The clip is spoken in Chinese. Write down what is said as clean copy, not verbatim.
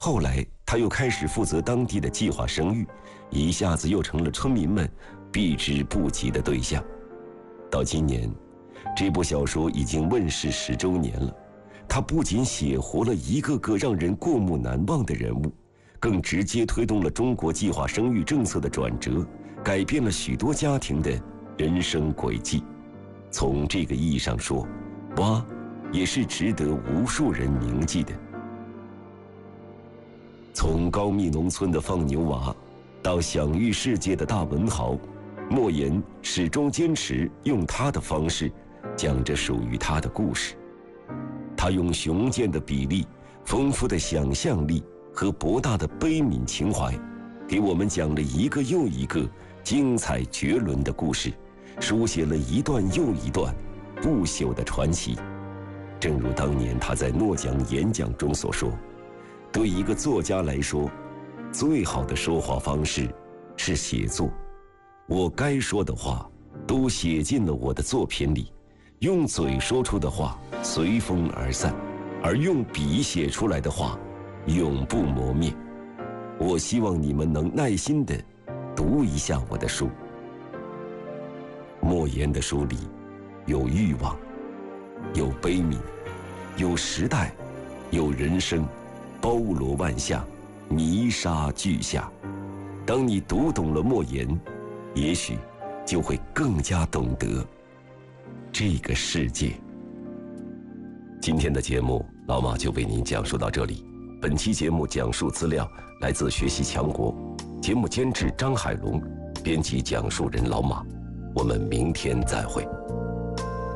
后来他又开始负责当地的计划生育，一下子又成了村民们避之不及的对象。到今年，这部小说已经问世10周年了。它不仅写活了一个个让人过目难忘的人物，更直接推动了中国计划生育政策的转折，改变了许多家庭的人生轨迹。从这个意义上说，蛙也是值得无数人铭记的。从高密农村的放牛娃，到享誉世界的大文豪，莫言始终坚持用他的方式讲着属于他的故事。他用雄健的笔力、丰富的想象力和博大的悲悯情怀，给我们讲了一个又一个精彩绝伦的故事，书写了一段又一段不朽的传奇。正如当年他在诺奖演讲中所说，对一个作家来说，最好的说话方式是写作。我该说的话都写进了我的作品里，用嘴说出的话随风而散，而用笔写出来的话永不磨灭。我希望你们能耐心地读一下我的书。莫言的书里有欲望，有悲悯，有时代，有人生，包罗万象，泥沙俱下。当你读懂了莫言，也许就会更加懂得这个世界。今天的节目，老马就为您讲述到这里。本期节目讲述资料来自学习强国，节目监制张海龙，编辑讲述人老马。我们明天再会。